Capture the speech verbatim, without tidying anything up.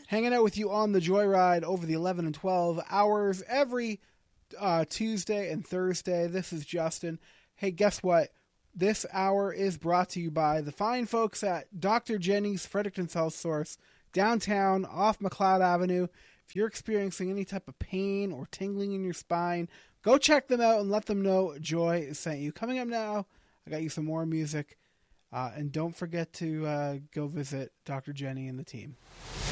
hanging out with you on the Joyride over the eleven and twelve hours every uh, Tuesday and Thursday. This is Justin. Hey, guess what? This hour is brought to you by the fine folks at Doctor Jenny's Fredericton Health Source, downtown off McLeod Avenue. If you're experiencing any type of pain or tingling in your spine, go check them out and let them know Joy sent you. Coming up now, I got you some more music. Uh, and don't forget to uh, go visit Doctor Jenny and the team.